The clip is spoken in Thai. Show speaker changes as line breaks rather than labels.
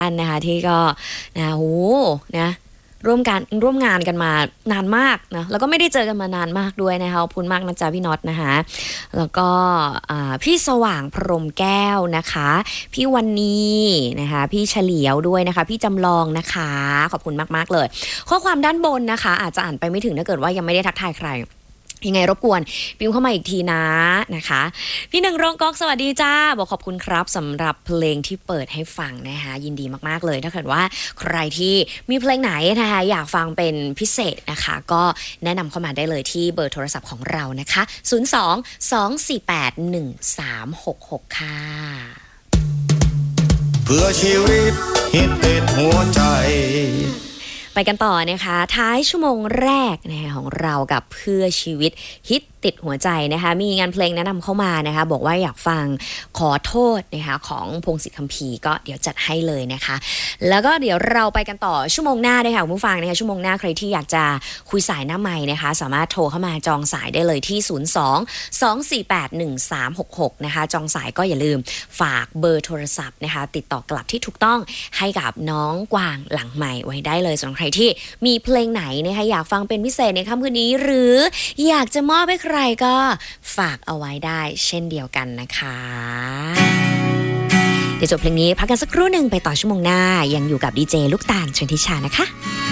นะคะที่ก็นะโหนะร่วมงานกันมานานมากนะแล้วก็ไม่ได้เจอกันมานานมากด้วยนะคะขอบคุณมากนะจ๊ะพี่น็อตนะคะแล้วก็พี่สว่างพรหมแก้วนะคะพี่วันนี้นะคะพี่เฉลียวด้วยนะคะพี่จำลองนะคะขอบคุณมากๆเลยข้อความด้านบนนะคะอาจจะอ่านไปไม่ถึงถ้าเกิดว่ายังไม่ได้ทักทายใครยังไงรบกวนพิมพ์เข้ามาอีกทีนะนะคะพี่หนึ่งโรงก๊อกสวัสดีจ้าบอกขอบคุณครับสำหรับเพลงที่เปิดให้ฟังนะคะยินดีมากๆเลยถ้าเกิดว่าใครที่มีเพลงไหนนะคะอยากฟังเป็นพิเศษนะคะก็แนะนำเข้ามาได้เลยที่เบอร์โทรศัพท์ของเรานะคะ02-248-1366ค่ะ
เพื่อชีวิตฮิตติดหัวใจ
ไปกันต่อนะคะท้ายชั่วโมงแรกนะคะของเรากับเพื่อชีวิตฮิตติดหัวใจนะคะมีงานเพลงแนะนำเข้ามานะคะบอกว่าอยากฟังขอโทษนะคะของพงศิษฐ์คัมภีร์ก็เดี๋ยวจัดให้เลยนะคะแล้วก็เดี๋ยวเราไปกันต่อชั่วโมงหน้านะคะคุณผู้ฟังนะคะชั่วโมงหน้าใครที่อยากจะคุยสายหน้าไมค์นะคะสามารถโทรเข้ามาจองสายได้เลยที่02-248-1366นะคะจองสายก็อย่าลืมฝากเบอร์โทรศัพท์นะคะติดต่อกลับที่ถูกต้องให้กับน้องกวางหลังไมค์ไว้ได้เลยส่วนใครที่มีเพลงไหนนะคะอยากฟังเป็นพิเศษในค่ำคืนนี้หรืออยากจะมอบให้ใครก็ฝากเอาไว้ได้เช่นเดียวกันนะคะเดี๋ยวจบเพลงนี้พักกันสักครู่หนึ่งไปต่อชั่วโมงหน้ายังอยู่กับดีเจลูกตาลชนทิชานะคะ